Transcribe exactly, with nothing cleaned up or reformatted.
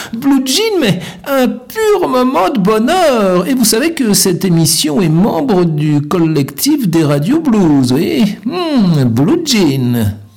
Blue Jean, mais un pur moment de bonheur. Et vous savez que cette émission est membre du collectif des radios blues, oui. Mmh, Blue Jean.